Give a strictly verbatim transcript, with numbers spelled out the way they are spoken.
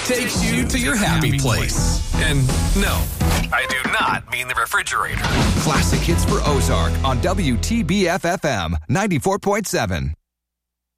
takes you to your happy place. And no, I do not mean the refrigerator. Classic hits for Ozark on W T B F F M ninety-four point seven.